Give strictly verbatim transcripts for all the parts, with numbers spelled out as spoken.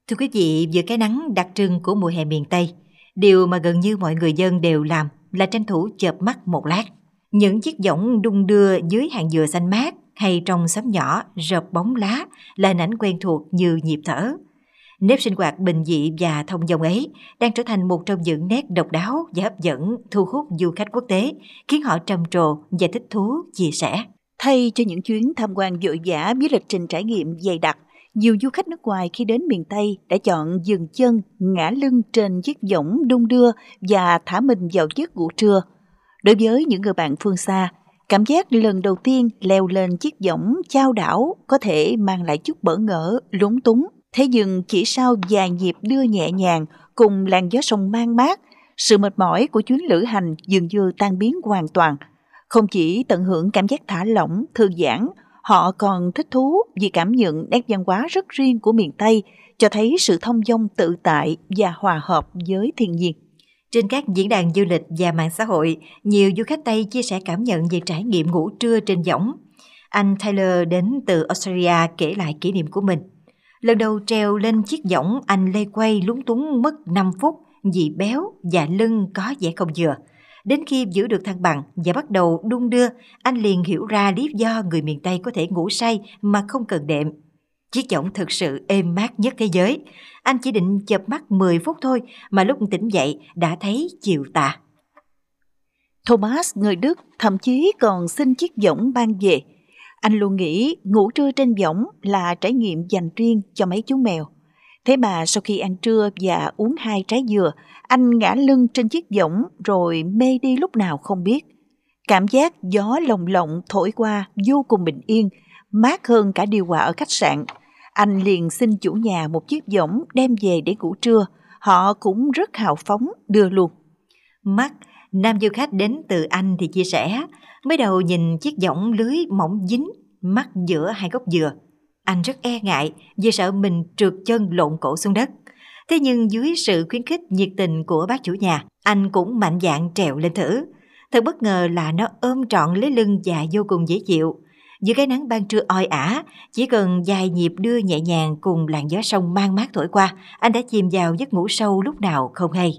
Thưa quý vị, giữa cái nắng đặc trưng của mùa hè miền Tây, điều mà gần như mọi người dân đều làm là tranh thủ chợp mắt một lát. Những chiếc võng đung đưa dưới hàng dừa xanh mát hay trong xóm nhỏ rợp bóng lá là hình ảnh quen thuộc như nhịp thở. Nếp sinh hoạt bình dị và thông dong ấy đang trở thành một trong những nét độc đáo và hấp dẫn thu hút du khách quốc tế, khiến họ trầm trồ và thích thú chia sẻ. Thay cho những chuyến tham quan vội vã với lịch trình trải nghiệm dày đặc, nhiều du khách nước ngoài khi đến miền Tây đã chọn dừng chân, ngã lưng trên chiếc võng đung đưa và thả mình vào giấc ngủ trưa. Đối với những người bạn phương xa, cảm giác lần đầu tiên leo lên chiếc võng chao đảo có thể mang lại chút bỡ ngỡ, lúng túng. Thế nhưng chỉ sau vài nhịp đưa nhẹ nhàng cùng làn gió sông man mát, sự mệt mỏi của chuyến lữ hành dường như tan biến hoàn toàn. Không chỉ tận hưởng cảm giác thả lỏng, thư giãn, họ còn thích thú vì cảm nhận nét văn hóa rất riêng của miền Tây, cho thấy sự thông dong tự tại và hòa hợp với thiên nhiên. Trên các diễn đàn du lịch và mạng xã hội, nhiều du khách Tây chia sẻ cảm nhận về trải nghiệm ngủ trưa trên võng. Anh Tyler đến từ Australia kể lại kỷ niệm của mình. Lần đầu trèo lên chiếc võng, anh lê quay lúng túng mất năm phút vì béo và lưng có vẻ không vừa. Đến khi giữ được thăng bằng và bắt đầu đung đưa, anh liền hiểu ra lý do người miền Tây có thể ngủ say mà không cần đệm. Chiếc võng thực sự êm mát nhất thế giới. Anh chỉ định chợp mắt mười phút thôi mà lúc tỉnh dậy đã thấy chiều tà. Thomas, người Đức, thậm chí còn xin chiếc võng mang về. Anh luôn nghĩ ngủ trưa trên võng là trải nghiệm dành riêng cho mấy chú mèo. Thế mà sau khi ăn trưa và uống hai trái dừa, anh ngã lưng trên chiếc võng rồi mê đi lúc nào không biết. Cảm giác gió lồng lộng thổi qua vô cùng bình yên, mát hơn cả điều hòa ở khách sạn. Anh liền xin chủ nhà một chiếc võng đem về để ngủ trưa. Họ cũng rất hào phóng đưa luôn. Mark, nam du khách đến từ Anh thì chia sẻ, mới đầu nhìn chiếc võng lưới mỏng dính, mắc giữa hai gốc dừa. Anh rất e ngại vì sợ mình trượt chân lộn cổ xuống đất. Thế nhưng dưới sự khuyến khích nhiệt tình của bác chủ nhà, anh cũng mạnh dạn trèo lên thử. Thật bất ngờ là nó ôm trọn lấy lưng và vô cùng dễ chịu. Giữa cái nắng ban trưa oi ả, chỉ cần vài nhịp đưa nhẹ nhàng cùng làn gió sông man mát thổi qua, anh đã chìm vào giấc ngủ sâu lúc nào không hay.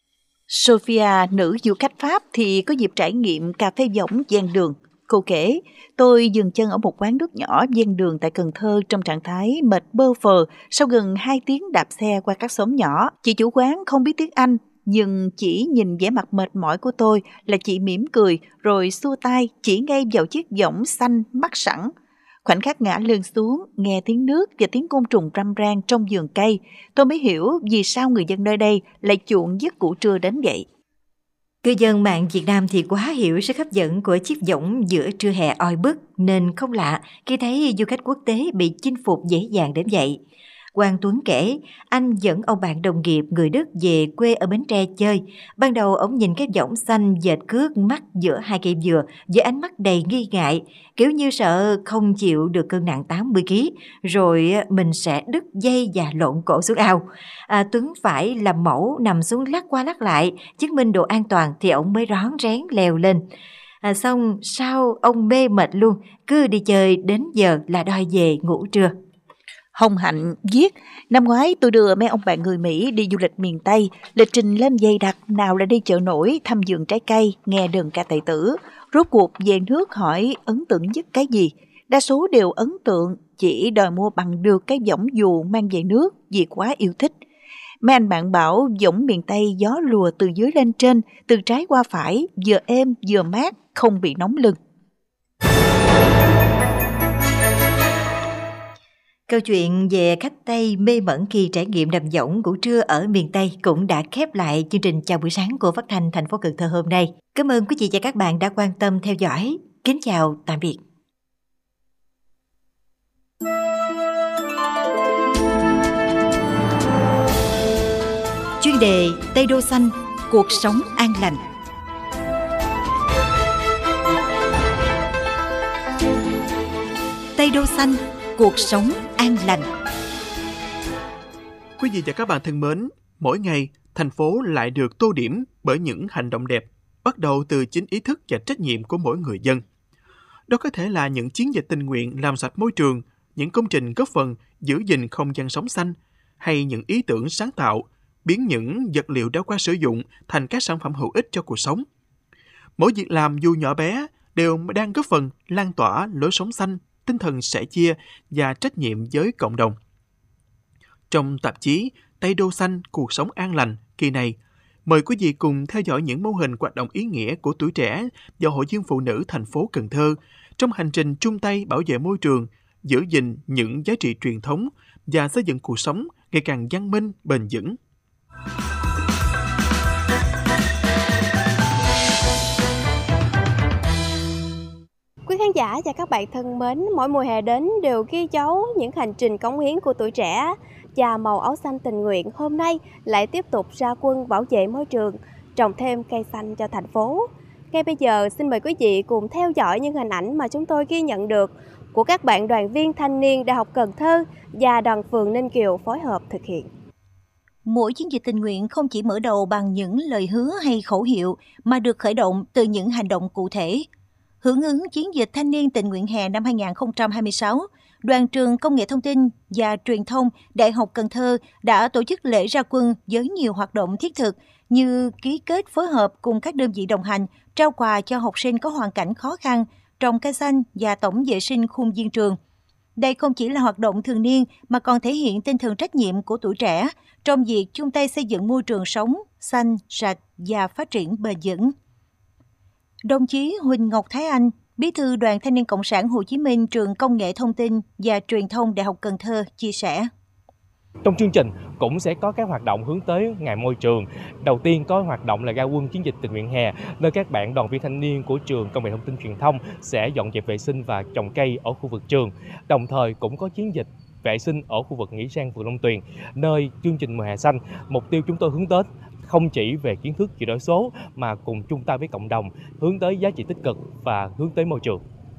Sophia, nữ du khách Pháp thì có dịp trải nghiệm cà phê võng ven đường. Cô kể, tôi dừng chân ở một quán nước nhỏ ven đường tại Cần Thơ trong trạng thái mệt bơ phờ sau gần hai tiếng đạp xe qua các xóm nhỏ. Chị chủ quán không biết tiếng Anh, nhưng chỉ nhìn vẻ mặt mệt mỏi của tôi là chị mỉm cười rồi xua tay chỉ ngay vào chiếc võng xanh mắc sẵn. Khoảnh khắc ngã lưng xuống, nghe tiếng nước và tiếng côn trùng râm ran trong vườn cây, tôi mới hiểu vì sao người dân nơi đây lại chuộng giấc ngủ trưa đến vậy. Cư dân mạng Việt Nam thì quá hiểu sức hấp dẫn của chiếc võng giữa trưa hè oi bức, nên không lạ khi thấy du khách quốc tế bị chinh phục dễ dàng đến vậy. Quang Tuấn kể, anh dẫn ông bạn đồng nghiệp người Đức về quê ở Bến Tre chơi. Ban đầu ông nhìn cái võng xanh dệt cước mắc giữa hai cây dừa với ánh mắt đầy nghi ngại, kiểu như sợ không chịu được cân nặng tám mươi ki lô gam, rồi mình sẽ đứt dây và lộn cổ xuống ao. À, Tuấn phải làm mẫu nằm xuống lắc qua lắc lại, chứng minh độ an toàn thì ông mới rón rén leo lên. À, xong sau ông mê mệt luôn, cứ đi chơi đến giờ là đòi về ngủ trưa. Hồng Hạnh viết, năm ngoái tôi đưa mấy ông bạn người Mỹ đi du lịch miền Tây, lịch trình lên dày đặc, nào là đi chợ nổi, thăm vườn trái cây, nghe đờn ca tài tử. Rốt cuộc về nước hỏi ấn tượng nhất cái gì? Đa số đều ấn tượng, chỉ đòi mua bằng được cái võng dù mang về nước vì quá yêu thích. Mấy anh bạn bảo võng miền Tây gió lùa từ dưới lên trên, từ trái qua phải, vừa êm vừa mát, không bị nóng lưng. Câu chuyện về khách Tây mê mẩn khi trải nghiệm nằm võng ngủ trưa ở miền Tây cũng đã khép lại chương trình Chào buổi sáng của Phát thanh thành phố Cần Thơ hôm nay. Cảm ơn quý vị và các bạn đã quan tâm theo dõi. Kính chào, tạm biệt. Chuyên đề Tây Đô Xanh, cuộc sống an lành. Tây Đô Xanh, cuộc sống an lành. Quý vị và các bạn thân mến, mỗi ngày thành phố lại được tô điểm bởi những hành động đẹp, bắt đầu từ chính ý thức và trách nhiệm của mỗi người dân. Đó có thể là những chiến dịch tình nguyện làm sạch môi trường, những công trình góp phần giữ gìn không gian sống xanh, hay những ý tưởng sáng tạo, biến những vật liệu đã qua sử dụng thành các sản phẩm hữu ích cho cuộc sống. Mỗi việc làm dù nhỏ bé đều đang góp phần lan tỏa lối sống xanh, tinh thần sẻ chia và trách nhiệm với cộng đồng. Trong tạp chí Tây Đô Xanh, cuộc sống an lành kỳ này, mời quý vị cùng theo dõi những mô hình hoạt động ý nghĩa của tuổi trẻ và Hội viên Phụ nữ thành phố Cần Thơ trong hành trình chung tay bảo vệ môi trường, giữ gìn những giá trị truyền thống và xây dựng cuộc sống ngày càng văn minh, bền vững. Quý khán giả và các bạn thân mến, mỗi mùa hè đến đều ghi dấu những hành trình cống hiến của tuổi trẻ, và màu áo xanh tình nguyện hôm nay lại tiếp tục ra quân bảo vệ môi trường, trồng thêm cây xanh cho thành phố. Ngay bây giờ xin mời quý vị cùng theo dõi những hình ảnh mà chúng tôi ghi nhận được của các bạn đoàn viên thanh niên Đại học Cần Thơ và đoàn phường Ninh Kiều phối hợp thực hiện. Mỗi chiến dịch tình nguyện không chỉ mở đầu bằng những lời hứa hay khẩu hiệu mà được khởi động từ những hành động cụ thể. Hưởng ứng chiến dịch thanh niên tình nguyện hè năm hai không hai sáu, Đoàn trường Công nghệ Thông tin và Truyền thông Đại học Cần Thơ đã tổ chức lễ ra quân với nhiều hoạt động thiết thực như ký kết phối hợp cùng các đơn vị đồng hành, trao quà cho học sinh có hoàn cảnh khó khăn, trồng cây xanh và tổng vệ sinh khuôn viên trường. Đây không chỉ là hoạt động thường niên mà còn thể hiện tinh thần trách nhiệm của tuổi trẻ trong việc chung tay xây dựng môi trường sống xanh, sạch và phát triển bền vững. Đồng chí Huỳnh Ngọc Thái Anh, Bí thư Đoàn Thanh niên Cộng sản Hồ Chí Minh trường Công nghệ Thông tin và Truyền thông Đại học Cần Thơ chia sẻ. Trong chương trình cũng sẽ có các hoạt động hướng tới ngày môi trường. Đầu tiên có hoạt động là ra quân chiến dịch tình nguyện hè, nơi các bạn đoàn viên thanh niên của trường Công nghệ Thông tin Truyền thông sẽ dọn dẹp vệ sinh và trồng cây ở khu vực trường. Đồng thời cũng có chiến dịch vệ sinh ở khu vực Nghĩa Trang phường Long Tuyền, nơi chương trình mùa hè xanh. Mục tiêu chúng tôi hướng tới không chỉ về kiến thức chuyển đổi số mà cùng chung tay với cộng đồng, hướng tới giá trị tích cực và hướng tới môi trường.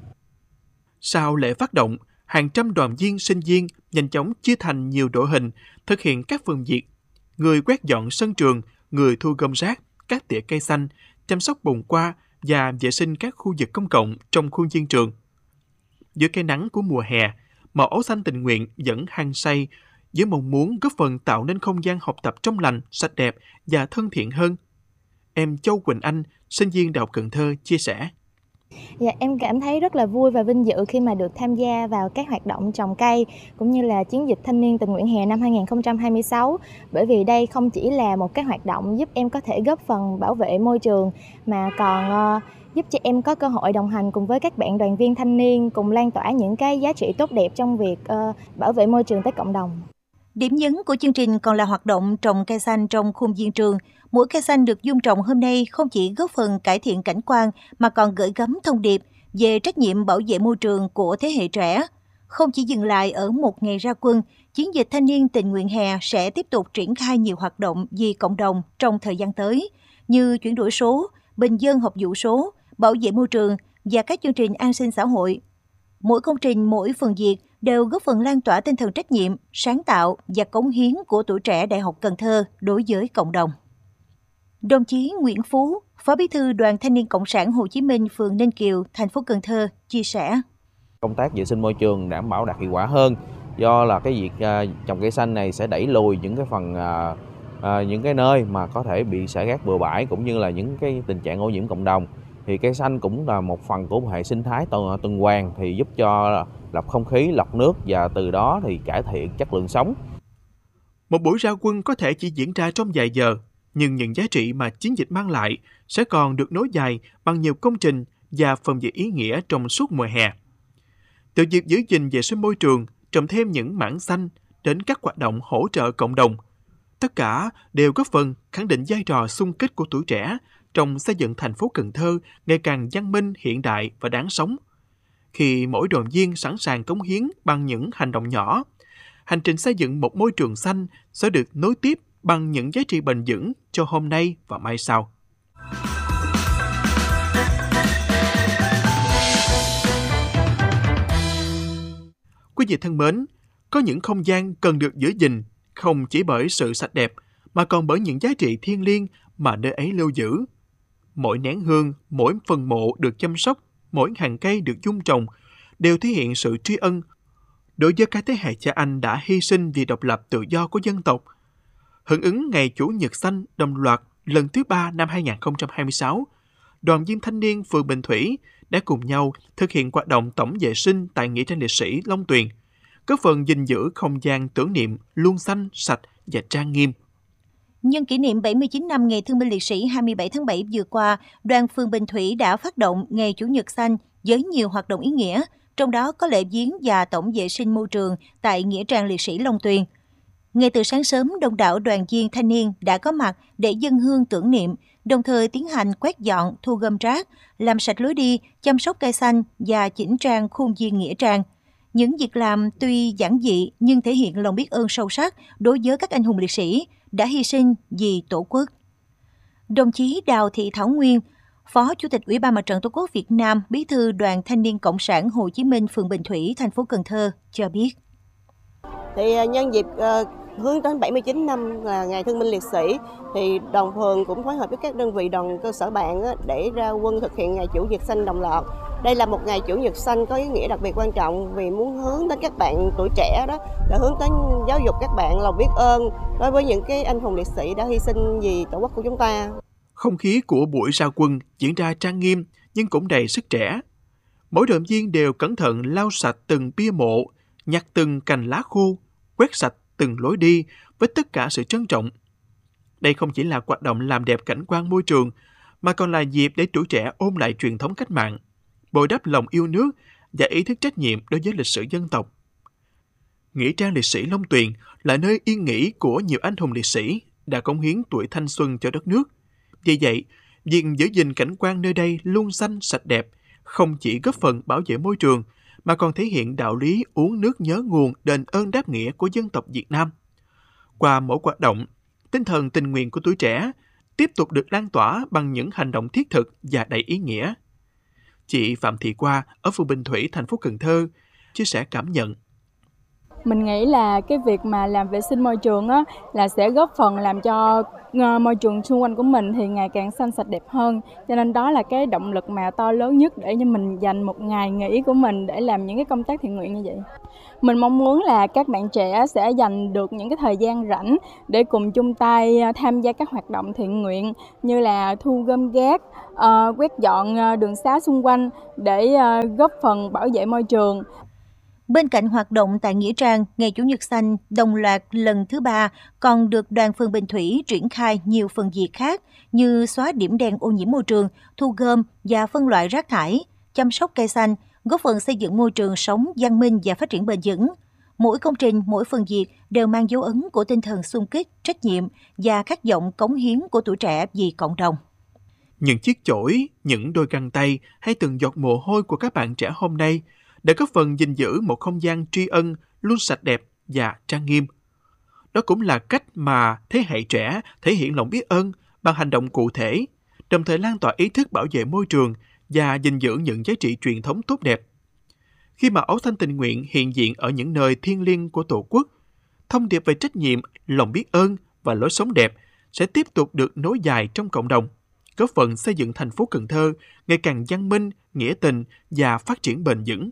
Sau lễ phát động, hàng trăm đoàn viên sinh viên nhanh chóng chia thành nhiều đội hình thực hiện các phần việc: người quét dọn sân trường, người thu gom rác, cắt tỉa cây xanh, chăm sóc bồn hoa và vệ sinh các khu vực công cộng trong khuôn viên trường. Dưới cái nắng của mùa hè, màu áo xanh tình nguyện vẫn hăng say với mong muốn góp phần tạo nên không gian học tập trong lành, sạch đẹp và thân thiện hơn. Em Châu Quỳnh Anh, sinh viên Đại học Cần Thơ chia sẻ. Dạ, em cảm thấy rất là vui và vinh dự khi mà được tham gia vào các hoạt động trồng cây cũng như là chiến dịch thanh niên tình nguyện hè năm hai không hai sáu, bởi vì đây không chỉ là một cái hoạt động giúp em có thể góp phần bảo vệ môi trường mà còn uh, giúp cho em có cơ hội đồng hành cùng với các bạn đoàn viên thanh niên cùng lan tỏa những cái giá trị tốt đẹp trong việc uh, bảo vệ môi trường tới cộng đồng. Điểm nhấn của chương trình còn là hoạt động trồng cây xanh trong khuôn viên trường. Mỗi cây xanh được dung trồng hôm nay không chỉ góp phần cải thiện cảnh quan mà còn gửi gắm thông điệp về trách nhiệm bảo vệ môi trường của thế hệ trẻ. Không chỉ dừng lại ở một ngày ra quân, chiến dịch thanh niên tình nguyện hè sẽ tiếp tục triển khai nhiều hoạt động vì cộng đồng trong thời gian tới, như chuyển đổi số, bình dân học vụ số, bảo vệ môi trường và các chương trình an sinh xã hội. Mỗi công trình, mỗi phần việc đều góp phần lan tỏa tinh thần trách nhiệm, sáng tạo và cống hiến của tuổi trẻ Đại học Cần Thơ đối với cộng đồng. Đồng chí Nguyễn Phú, Phó Bí thư Đoàn Thanh niên Cộng sản Hồ Chí Minh phường Ninh Kiều, thành phố Cần Thơ chia sẻ. Công tác vệ sinh môi trường đảm bảo đạt hiệu quả hơn do là cái việc uh, trồng cây xanh này sẽ đẩy lùi những cái phần uh, uh, những cái nơi mà có thể bị xả rác bừa bãi cũng như là những cái tình trạng ô nhiễm cộng đồng. Thì cây xanh cũng là một phần của một hệ sinh thái tuần hoàn thì giúp cho lọc không khí, lọc nước và từ đó thì cải thiện chất lượng sống. Một buổi ra quân có thể chỉ diễn ra trong vài giờ, nhưng những giá trị mà chiến dịch mang lại sẽ còn được nối dài bằng nhiều công trình và phần việc ý nghĩa trong suốt mùa hè. Từ việc giữ gìn vệ sinh môi trường, trồng thêm những mảng xanh đến các hoạt động hỗ trợ cộng đồng, tất cả đều góp phần khẳng định vai trò xung kích của tuổi trẻ trong xây dựng thành phố Cần Thơ ngày càng văn minh, hiện đại và đáng sống. Khi mỗi đoàn viên sẵn sàng cống hiến bằng những hành động nhỏ, hành trình xây dựng một môi trường xanh sẽ được nối tiếp bằng những giá trị bền vững cho hôm nay và mai sau. Quý vị thân mến, có những không gian cần được giữ gìn không chỉ bởi sự sạch đẹp mà còn bởi những giá trị thiêng liêng mà nơi ấy lưu giữ. Mỗi nén hương, mỗi phần mộ được chăm sóc, mỗi hàng cây được dung trồng đều thể hiện sự tri ân. đối với các thế hệ cha anh đã hy sinh vì độc lập tự do của dân tộc. Hưởng ứng Ngày Chủ nhật xanh đồng loạt lần thứ ba năm hai không hai sáu, đoàn viên thanh niên phường Bình Thủy đã cùng nhau thực hiện hoạt động tổng vệ sinh tại Nghĩa trang liệt sĩ Long Tuyền, góp phần gìn giữ không gian tưởng niệm luôn xanh, sạch và trang nghiêm. Nhân kỷ niệm bảy mươi chín năm Ngày Thương binh Liệt sĩ hai mươi bảy tháng bảy vừa qua, đoàn phường Bình Thủy đã phát động Ngày Chủ nhật xanh với nhiều hoạt động ý nghĩa, trong đó có lễ viếng và tổng vệ sinh môi trường tại Nghĩa trang liệt sĩ Long Tuyền. Ngay từ sáng sớm, đông đảo đoàn viên thanh niên đã có mặt để dâng hương tưởng niệm, đồng thời tiến hành quét dọn, thu gom rác, làm sạch lối đi, chăm sóc cây xanh và chỉnh trang khuôn viên nghĩa trang. Những việc làm tuy giản dị nhưng thể hiện lòng biết ơn sâu sắc đối với các anh hùng liệt sĩ đã hy sinh vì Tổ quốc. Đồng chí Đào Thị Thảo Nguyên, Phó Chủ tịch Ủy ban Mặt trận Tổ quốc Việt Nam, Bí thư Đoàn Thanh niên Cộng sản Hồ Chí Minh phường Bình Thủy, thành phố Cần Thơ cho biết. Thì nhân dịp uh, hướng đến bảy mươi chín năm là Ngày Thương binh Liệt sĩ, thì đoàn phường cũng phối hợp với các đơn vị đoàn cơ sở bạn để ra quân thực hiện Ngày Chủ nhật xanh đồng loạt. Đây là một ngày Chủ nhật xanh có ý nghĩa đặc biệt quan trọng vì muốn hướng đến các bạn tuổi trẻ đó, là hướng đến giáo dục các bạn lòng biết ơn đối với những cái anh hùng liệt sĩ đã hy sinh vì Tổ quốc của chúng ta. Không khí của buổi ra quân diễn ra trang nghiêm nhưng cũng đầy sức trẻ. Mỗi đoàn viên đều cẩn thận lau sạch từng bia mộ, nhặt từng cành lá khô, quét sạch từng lối đi với tất cả sự trân trọng. Đây không chỉ là hoạt động làm đẹp cảnh quan môi trường, mà còn là dịp để tuổi trẻ ôn lại truyền thống cách mạng, bồi đắp lòng yêu nước và ý thức trách nhiệm đối với lịch sử dân tộc. Nghĩa trang liệt sĩ Long Tuyền là nơi yên nghỉ của nhiều anh hùng liệt sĩ đã cống hiến tuổi thanh xuân cho đất nước. Vì vậy, việc giữ gìn cảnh quan nơi đây luôn xanh sạch đẹp không chỉ góp phần bảo vệ môi trường, mà còn thể hiện đạo lý uống nước nhớ nguồn, đền ơn đáp nghĩa của dân tộc Việt Nam. Qua mỗi hoạt động, tinh thần tình nguyện của tuổi trẻ tiếp tục được lan tỏa bằng những hành động thiết thực và đầy ý nghĩa. Chị Phạm Thị Qua ở phường Bình Thủy, thành phố Cần Thơ chia sẻ cảm nhận. Mình nghĩ là cái việc mà làm vệ sinh môi trường á, là sẽ góp phần làm cho môi trường xung quanh của mình thì ngày càng xanh sạch đẹp hơn. Cho nên đó là cái động lực mà to lớn nhất để cho mình dành một ngày nghỉ của mình để làm những cái công tác thiện nguyện như vậy. Mình mong muốn là các bạn trẻ sẽ dành được những cái thời gian rảnh để cùng chung tay tham gia các hoạt động thiện nguyện như là thu gom rác, uh, quét dọn đường xá xung quanh để uh, góp phần bảo vệ môi trường. Bên cạnh hoạt động tại Nghĩa trang, Ngày Chủ nhật xanh đồng loạt lần thứ ba còn được đoàn phường Bình Thủy triển khai nhiều phần việc khác như xóa điểm đen ô nhiễm môi trường, thu gom và phân loại rác thải, chăm sóc cây xanh, góp phần xây dựng môi trường sống văn minh và phát triển bền vững. Mỗi công trình, mỗi phần việc đều mang dấu ấn của tinh thần xung kích, trách nhiệm và khát vọng cống hiến của tuổi trẻ vì cộng đồng. Những chiếc chổi, những đôi găng tay hay từng giọt mồ hôi của các bạn trẻ hôm nay để góp phần gìn giữ một không gian tri ân luôn sạch đẹp và trang nghiêm. Đó cũng là cách mà thế hệ trẻ thể hiện lòng biết ơn bằng hành động cụ thể, đồng thời lan tỏa ý thức bảo vệ môi trường và gìn giữ những giá trị truyền thống tốt đẹp. Khi mà áo xanh tình nguyện hiện diện ở những nơi thiêng liêng của Tổ quốc, thông điệp về trách nhiệm, lòng biết ơn và lối sống đẹp sẽ tiếp tục được nối dài trong cộng đồng, góp phần xây dựng thành phố Cần Thơ ngày càng văn minh, nghĩa tình và phát triển bền vững.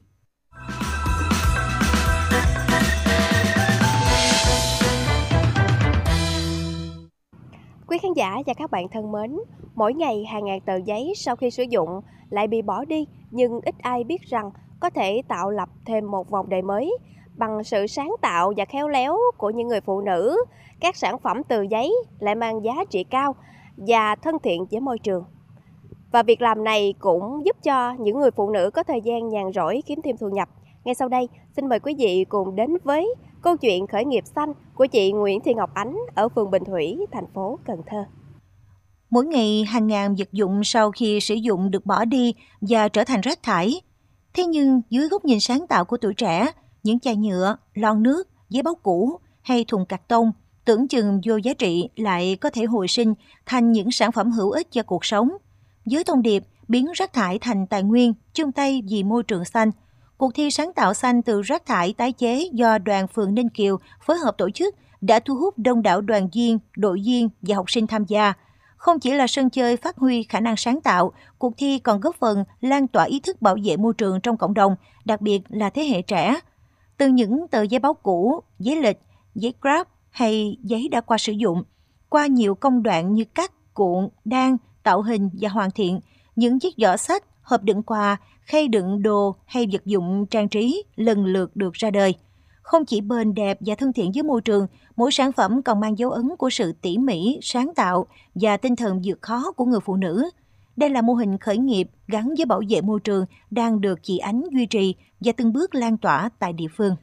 Quý khán giả và các bạn thân mến, mỗi ngày hàng ngàn tờ giấy sau khi sử dụng lại bị bỏ đi, nhưng ít ai biết rằng có thể tạo lập thêm một vòng đời mới. Bằng sự sáng tạo và khéo léo của những người phụ nữ, các sản phẩm từ giấy lại mang giá trị cao và thân thiện với môi trường. Và việc làm này cũng giúp cho những người phụ nữ có thời gian nhàn rỗi kiếm thêm thu nhập. Ngay sau đây, xin mời quý vị cùng đến với câu chuyện khởi nghiệp xanh của chị Nguyễn Thị Ngọc Ánh ở phường Bình Thủy, thành phố Cần Thơ. Mỗi ngày hàng ngàn vật dụng sau khi sử dụng được bỏ đi và trở thành rác thải. Thế nhưng dưới góc nhìn sáng tạo của tuổi trẻ, những chai nhựa, lon nước, giấy báo cũ hay thùng cạc tông tưởng chừng vô giá trị lại có thể hồi sinh thành những sản phẩm hữu ích cho cuộc sống. Với thông điệp biến rác thải thành tài nguyên, chung tay vì môi trường xanh, cuộc thi sáng tạo xanh từ rác thải tái chế do đoàn phường Ninh Kiều phối hợp tổ chức đã thu hút đông đảo đoàn viên, đội viên và học sinh tham gia. Không chỉ là sân chơi phát huy khả năng sáng tạo, cuộc thi còn góp phần lan tỏa ý thức bảo vệ môi trường trong cộng đồng, đặc biệt là thế hệ trẻ. Từ những tờ giấy báo cũ, giấy lịch, giấy Grab hay giấy đã qua sử dụng, qua nhiều công đoạn như cắt, cuộn, đan, tạo hình và hoàn thiện, những chiếc giỏ xách, hộp đựng quà, khay đựng đồ hay vật dụng trang trí lần lượt được ra đời. Không chỉ bền đẹp và thân thiện với môi trường, mỗi sản phẩm còn mang dấu ấn của sự tỉ mỉ, sáng tạo và tinh thần vượt khó của người phụ nữ. Đây là mô hình khởi nghiệp gắn với bảo vệ môi trường đang được chị Ánh duy trì và từng bước lan tỏa tại địa phương.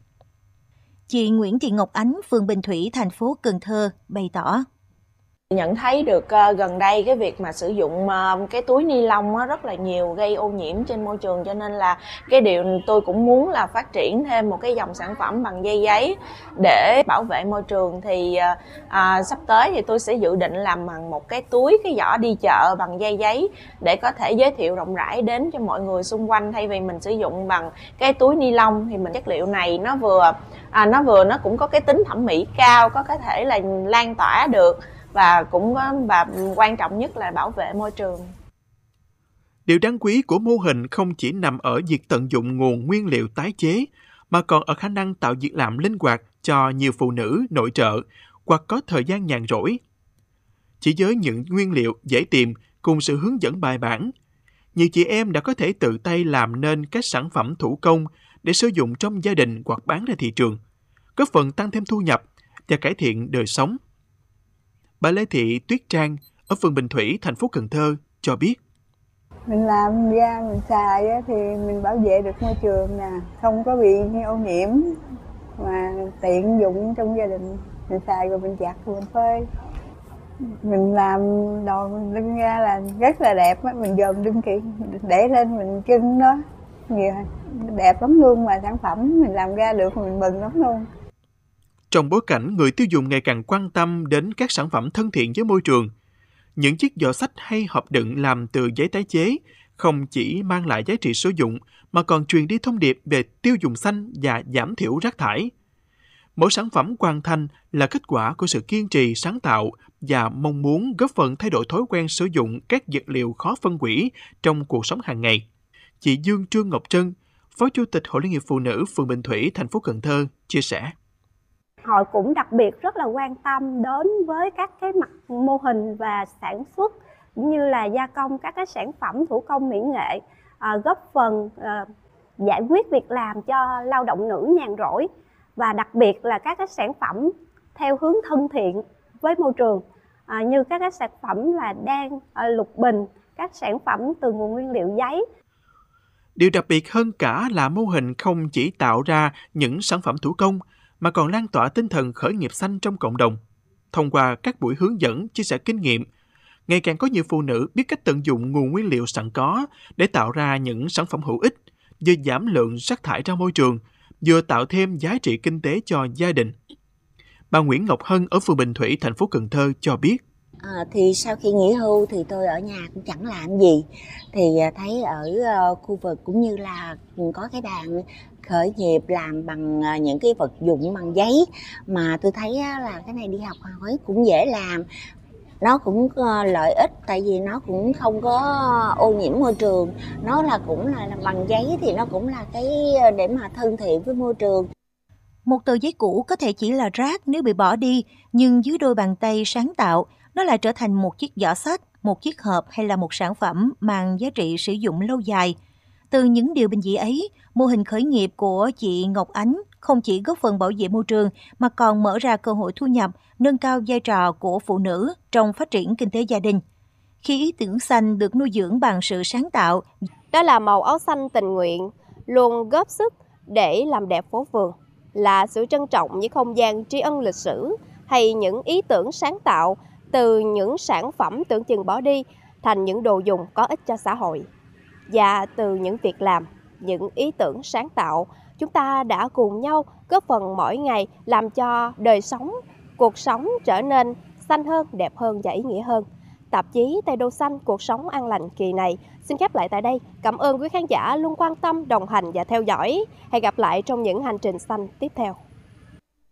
Chị Nguyễn Thị Ngọc Ánh, phường Bình Thủy, thành phố Cần Thơ bày tỏ. Nhận thấy được uh, gần đây cái việc mà sử dụng uh, cái túi ni lông uh, rất là nhiều, gây ô nhiễm trên môi trường, cho nên là cái điều tôi cũng muốn là phát triển thêm một cái dòng sản phẩm bằng dây giấy để bảo vệ môi trường. Thì uh, uh, sắp tới thì tôi sẽ dự định làm bằng một cái túi, cái giỏ đi chợ bằng dây giấy để có thể giới thiệu rộng rãi đến cho mọi người xung quanh, thay vì mình sử dụng bằng cái túi ni lông. Thì mình chất liệu này nó vừa à, nó vừa nó cũng có cái tính thẩm mỹ cao, có có thể là lan tỏa được, và cũng và quan trọng nhất là bảo vệ môi trường. Điều đáng quý của mô hình không chỉ nằm ở việc tận dụng nguồn nguyên liệu tái chế, mà còn ở khả năng tạo việc làm linh hoạt cho nhiều phụ nữ nội trợ hoặc có thời gian nhàn rỗi. Chỉ với những nguyên liệu dễ tìm cùng sự hướng dẫn bài bản, nhiều chị em đã có thể tự tay làm nên các sản phẩm thủ công để sử dụng trong gia đình hoặc bán ra thị trường, góp phần tăng thêm thu nhập và cải thiện đời sống. Bà Lê Thị Tuyết Trang ở phường Bình Thủy, thành phố Cần Thơ cho biết. Mình làm ra mình xài thì mình bảo vệ được môi trường nè, không có bị ô nhiễm, mà tiện dụng trong gia đình. Mình xài rồi mình giặt rồi mình phơi. Mình làm đồ mình đựng ra là rất là đẹp, mình dòm đựng kỹ, để lên mình trưng nó, nhiều đẹp lắm luôn, mà sản phẩm mình làm ra được mình mừng lắm luôn. Trong bối cảnh người tiêu dùng ngày càng quan tâm đến các sản phẩm thân thiện với môi trường, những chiếc giỏ xách hay hộp đựng làm từ giấy tái chế không chỉ mang lại giá trị sử dụng mà còn truyền đi thông điệp về tiêu dùng xanh và giảm thiểu rác thải. Mỗi sản phẩm hoàn thành là kết quả của sự kiên trì, sáng tạo và mong muốn góp phần thay đổi thói quen sử dụng các vật liệu khó phân hủy trong cuộc sống hàng ngày. Chị Dương Trương Ngọc Trân, Phó Chủ tịch Hội Liên hiệp Phụ nữ phường Bình Thủy, thành phố Cần Thơ chia sẻ. Hội cũng đặc biệt rất là quan tâm đến với các cái mặt mô hình và sản xuất cũng như là gia công các cái sản phẩm thủ công mỹ nghệ, à, góp phần à, giải quyết việc làm cho lao động nữ nhàn rỗi, và đặc biệt là các cái sản phẩm theo hướng thân thiện với môi trường, à, như các cái sản phẩm là đan, à, lục bình, các sản phẩm từ nguồn nguyên liệu giấy. Điều đặc biệt hơn cả là mô hình không chỉ tạo ra những sản phẩm thủ công mà còn lan tỏa tinh thần khởi nghiệp xanh trong cộng đồng. Thông qua các buổi hướng dẫn, chia sẻ kinh nghiệm, ngày càng có nhiều phụ nữ biết cách tận dụng nguồn nguyên liệu sẵn có để tạo ra những sản phẩm hữu ích, vừa giảm lượng rác thải ra môi trường, vừa tạo thêm giá trị kinh tế cho gia đình. Bà Nguyễn Ngọc Hân ở phường Bình Thủy, thành phố Cần Thơ cho biết. À, thì sau khi nghỉ hưu thì tôi ở nhà cũng chẳng làm gì, thì thấy ở uh, khu vực cũng như là có cái đoàn khởi nghiệp làm bằng uh, những cái vật dụng bằng giấy, mà tôi thấy uh, là cái này đi học hỏi cũng dễ làm, nó cũng uh, lợi ích, tại vì nó cũng không có ô nhiễm môi trường, nó là cũng là làm bằng giấy thì nó cũng là cái để mà thân thiện với môi trường. Một tờ giấy cũ có thể chỉ là rác nếu bị bỏ đi, nhưng dưới đôi bàn tay sáng tạo, nó lại trở thành một chiếc giỏ xách, một chiếc hộp hay là một sản phẩm mang giá trị sử dụng lâu dài. Từ những điều bình dị ấy, mô hình khởi nghiệp của chị Ngọc Ánh không chỉ góp phần bảo vệ môi trường mà còn mở ra cơ hội thu nhập, nâng cao vai trò của phụ nữ trong phát triển kinh tế gia đình. Khi ý tưởng xanh được nuôi dưỡng bằng sự sáng tạo, đó là màu áo xanh tình nguyện, luôn góp sức để làm đẹp phố phường, là sự trân trọng những không gian tri ân lịch sử hay những ý tưởng sáng tạo từ những sản phẩm tưởng chừng bỏ đi thành những đồ dùng có ích cho xã hội. Và từ những việc làm, những ý tưởng sáng tạo, chúng ta đã cùng nhau góp phần mỗi ngày làm cho đời sống, cuộc sống trở nên xanh hơn, đẹp hơn và ý nghĩa hơn. Tạp chí Tây Đô Xanh, cuộc sống an lành kỳ này xin khép lại tại đây. Cảm ơn quý khán giả luôn quan tâm, đồng hành và theo dõi. Hẹn gặp lại trong những hành trình xanh tiếp theo.